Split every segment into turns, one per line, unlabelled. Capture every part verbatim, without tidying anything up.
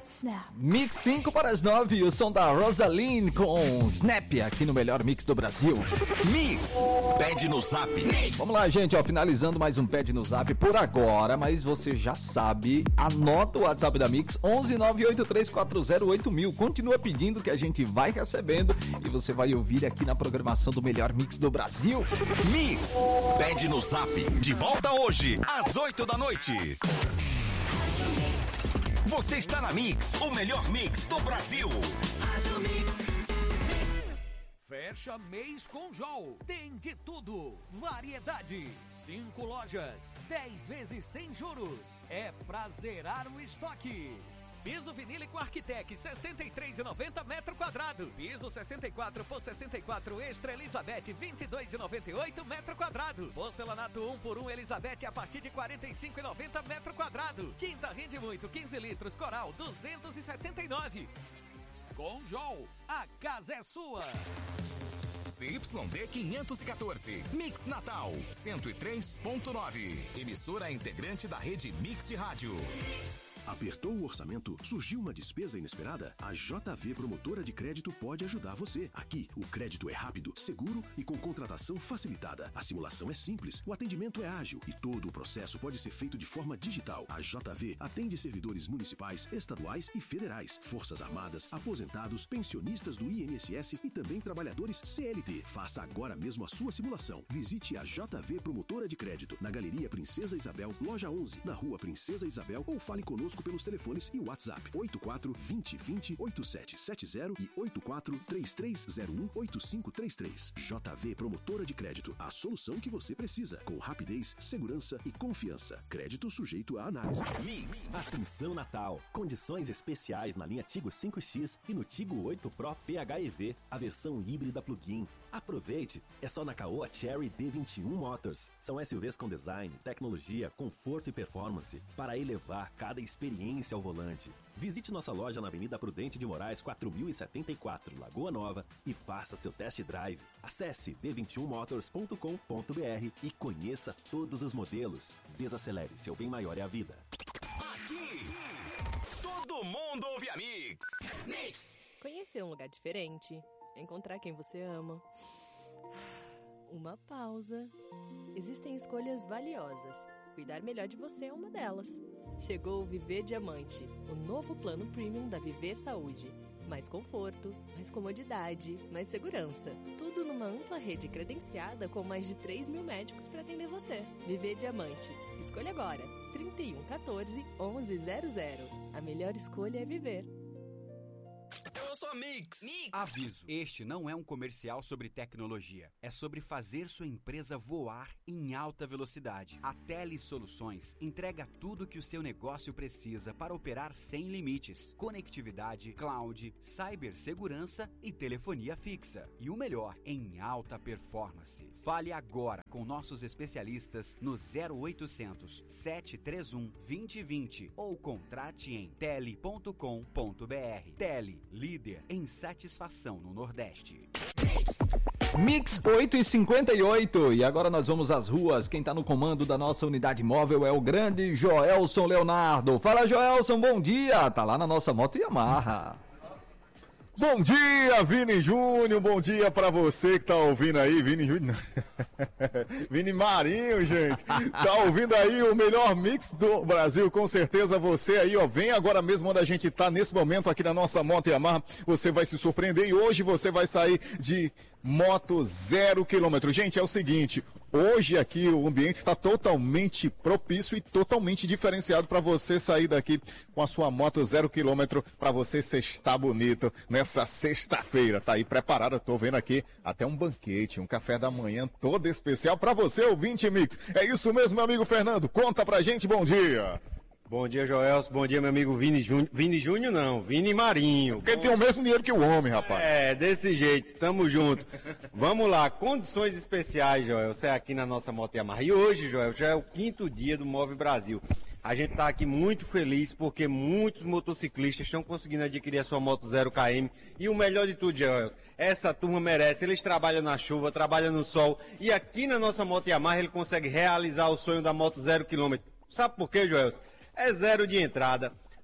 Snap.
Mix cinco para as nove, o som da Rosaline com Snap aqui no melhor mix do Brasil.
Mix, pede no zap. Mix.
Vamos lá, gente, ó, finalizando mais um Pede no Zap por agora, mas você já sabe, anota o WhatsApp da Mix, onze nove oito três quatro zero oito mil. Continua pedindo que a gente vai recebendo e você vai ouvir aqui na programação do melhor mix do Brasil.
Mix, pede no zap. De volta hoje, às oito da noite. Você está na Mix, o melhor mix do Brasil.
Fecha mês com Jol. Tem de tudo. Variedade. Cinco lojas. Dez vezes sem juros. É pra zerar o estoque. Piso vinílico Arquitec, sessenta e três reais e noventa centavos metro quadrado. Piso sessenta e quatro por sessenta e quatro Extra Elizabeth, vinte e dois reais e noventa e oito centavos metro quadrado. Porcelanato um por um Elizabeth a partir de quarenta e cinco reais e noventa centavos metro quadrado. Tinta rende muito, quinze litros, Coral, duzentos e setenta e nove reais. Com Jol, a casa é sua.
C Y D quinhentos e quatorze, Mix Natal, cento e três ponto nove. Emissora integrante da rede Mix de Rádio.
Apertou o orçamento? Surgiu uma despesa inesperada? A J V Promotora de Crédito pode ajudar você. Aqui, o crédito é rápido, seguro e com contratação facilitada. A simulação é simples, o atendimento é ágil e todo o processo pode ser feito de forma digital. A J V atende servidores municipais, estaduais e federais, Forças Armadas, aposentados, pensionistas do I N S S e também trabalhadores C L T. Faça agora mesmo a sua simulação. Visite a J V Promotora de Crédito na Galeria Princesa Isabel, Loja onze, na Rua Princesa Isabel, ou fale conosco pelos telefones e WhatsApp oito quatro dois zero dois zero oito sete sete zero e oito quatro três três zero um oito cinco três três. J V Promotora de Crédito, a solução que você precisa, com rapidez, segurança e confiança. Crédito sujeito à análise.
Mix.
Atenção Natal, condições especiais na linha Tigo cinco X e no Tigo oito Pro P H E V, a versão híbrida plug-in. Aproveite, é só na Caoa Chery D vinte e um Motors. São S U Vs com design, tecnologia, conforto e performance para elevar cada experiência ao volante. Visite nossa loja na Avenida Prudente de Moraes quatro mil e setenta e quatro, Lagoa Nova, e faça seu test drive. Acesse d vinte e um motors ponto com ponto b r e conheça todos os modelos. Desacelere, seu bem maior é a vida.
Aqui, todo mundo ouve a Mix.
Mix. Conhecer um lugar diferente, encontrar quem você ama. Uma pausa. Existem escolhas valiosas. Cuidar melhor de você é uma delas. Chegou o Viver Diamante, o novo plano premium da Viver Saúde. Mais conforto, mais comodidade, mais segurança. Tudo numa ampla rede credenciada com mais de três mil médicos para atender você. Viver Diamante. Escolha agora. trinta e um quatorze, onze zero zero. A melhor escolha é viver.
Eu sou a Mix. Mix.
Aviso, este não é um comercial sobre tecnologia. É sobre fazer sua empresa voar em alta velocidade. A Tele Soluções entrega tudo que o seu negócio precisa para operar sem limites. Conectividade, cloud, cibersegurança e telefonia fixa. E o melhor, em alta performance. Fale agora com nossos especialistas no zero oitocentos, sete três um, dois zero dois zero ou contrate em tele ponto com ponto b r. Tele, líder em satisfação no Nordeste.
Mix oito e cinquenta e oito, e agora nós vamos às ruas. Quem tá no comando da nossa unidade móvel é o grande Joelson Leonardo. Fala, Joelson, bom dia. Tá lá na nossa moto Yamaha.
Bom dia, Vini Júnior, bom dia pra você que tá ouvindo aí, Vini Júnior, Vini Marinho, gente, tá ouvindo aí o melhor mix do Brasil, com certeza você aí, ó, vem agora mesmo onde a gente tá nesse momento aqui na nossa moto Yamaha, você vai se surpreender e hoje você vai sair de moto zero quilômetro. Gente, é o seguinte, hoje aqui o ambiente está totalmente propício e totalmente diferenciado para você sair daqui com a sua moto zero quilômetro, para você sextar bonito nessa sexta-feira. Tá aí preparado, tô vendo aqui até um banquete, um café da manhã todo especial para você, ouvinte Mix. É isso mesmo, meu amigo Fernando, conta pra gente, bom dia.
Bom dia, Joelson. Bom dia, meu amigo Vini Júnior. Vini Júnior não, Vini Marinho.
Porque ele tem o mesmo dinheiro que o homem, rapaz.
É, desse jeito. Tamo junto. Vamos lá, condições especiais, Joelson, é aqui na nossa Moto Yamaha. E hoje, Joelson, já é o quinto dia do Move Brasil. A gente tá aqui muito feliz porque muitos motociclistas estão conseguindo adquirir a sua moto zero quilômetro. E o melhor de tudo, Joelson, essa turma merece. Eles trabalham na chuva, trabalham no sol. E aqui na nossa Moto Yamaha ele consegue realizar o sonho da moto zero quilômetro. Sabe por quê, Joelson? É zero de entrada,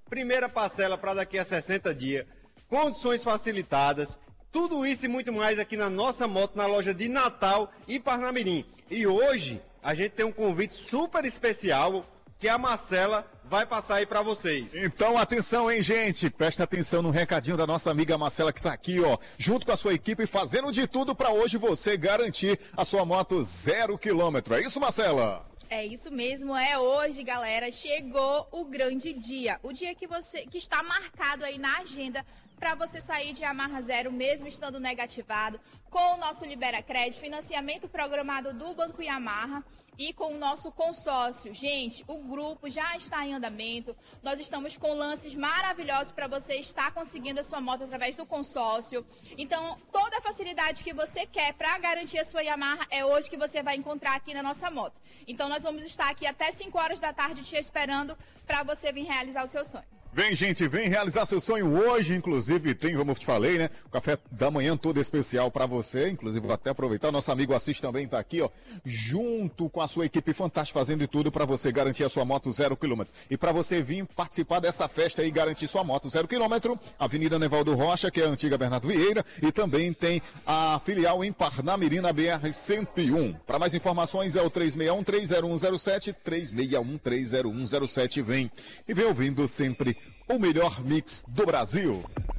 primeira parcela para daqui a sessenta dias, condições facilitadas, tudo isso e muito mais aqui na nossa moto, na loja de Natal e Parnamirim. E hoje a gente tem um convite super especial que a Marcela vai passar aí para vocês.
Então, atenção, hein, gente? Presta atenção no recadinho da nossa amiga Marcela que tá aqui, ó, junto com a sua equipe, fazendo de tudo para hoje você garantir a sua moto zero quilômetro. É isso, Marcela?
É isso mesmo, é hoje, galera. Chegou o grande dia. O dia que você que está marcado aí na agenda para você sair de Yamaha Zero, mesmo estando negativado, com o nosso Libera Crédito, financiamento programado do Banco Yamaha e com o nosso consórcio. Gente, o grupo já está em andamento. Nós estamos com lances maravilhosos para você estar conseguindo a sua moto através do consórcio. Então, toda a facilidade que você quer para garantir a sua Yamaha é hoje que você vai encontrar aqui na nossa moto. Então, nós vamos estar aqui até cinco horas da tarde te esperando para você vir realizar o seu sonho.
Vem, gente, vem realizar seu sonho hoje, inclusive tem, como eu te falei, né, o café da manhã todo especial para você, inclusive vou até aproveitar, o nosso amigo Assis também tá aqui, ó, junto com a sua equipe fantástica, fazendo de tudo para você garantir a sua moto zero quilômetro. E para você vir participar dessa festa e garantir sua moto zero quilômetro, Avenida Nevaldo Rocha, que é a antiga Bernardo Vieira, e também tem a filial em Parnamirim, na B R cento e um. Para mais informações é o três seis um, três zero um zero sete, três seis um, três zero um zero sete, vem e vem ouvindo sempre o melhor mix do Brasil.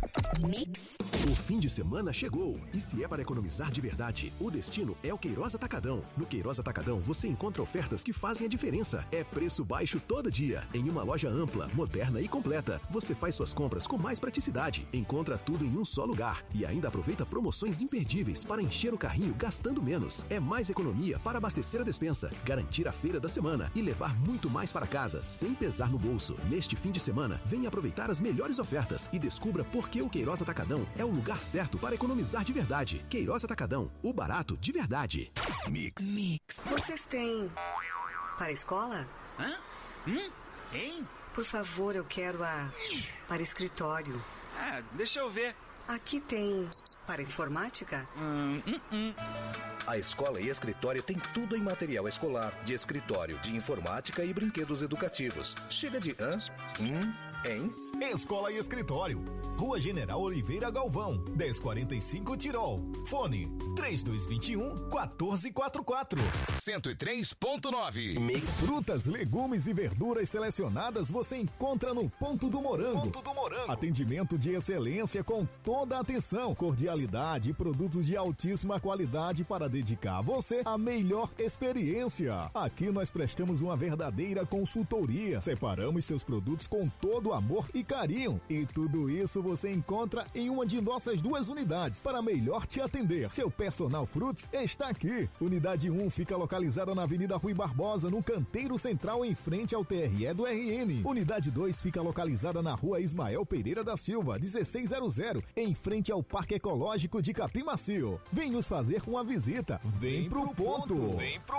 Mix. O fim de semana chegou. E se é para economizar de verdade, o destino é o Queiroz Atacadão. No Queiroz Atacadão você encontra ofertas que fazem a diferença. É preço baixo todo dia. Em uma loja ampla, moderna e completa. Você faz suas compras com mais praticidade. Encontra tudo em um só lugar. E ainda aproveita promoções imperdíveis para encher o carrinho gastando menos. É mais economia para abastecer a despensa, garantir a feira da semana e levar muito mais para casa, sem pesar no bolso. Neste fim de semana, venha aproveitar as melhores ofertas e descubra por que o Queiroz Atacadão é o lugar certo para economizar de verdade. Queiroz Atacadão, o barato de verdade.
Mix. Mix. Vocês têm para a escola?
Hã? Hum? Hein?
Por favor, eu quero a para escritório.
Ah, deixa eu ver.
Aqui tem para informática?
Hum, hum, hum.
A escola e escritório tem tudo em material escolar, de escritório, de informática e brinquedos educativos. Chega de hã? Hum? Hein?
Escola e Escritório, Rua General Oliveira Galvão, dez quarenta e cinco Tirol. Fone três dois dois um, quatro quatro quatro.
cento e três ponto nove.
Mix. Frutas, legumes e verduras selecionadas você encontra no Ponto do Morango.
Ponto do Morango.
Atendimento de excelência com toda a atenção, cordialidade e produtos de altíssima qualidade para dedicar a você a melhor experiência. Aqui nós prestamos uma verdadeira consultoria. Separamos seus produtos com todo amor e carinho. E tudo isso você encontra em uma de nossas duas unidades para melhor te atender. Seu Personal Fruits está aqui. Unidade um fica localizada na Avenida Rui Barbosa, no canteiro central em frente ao T R E do R N. Unidade dois fica localizada na Rua Ismael Pereira da Silva, dezesseis zero zero, em frente ao Parque Ecológico de Capim Macio. Vem nos fazer uma visita. Vem, Vem pro, pro ponto. ponto. Vem pro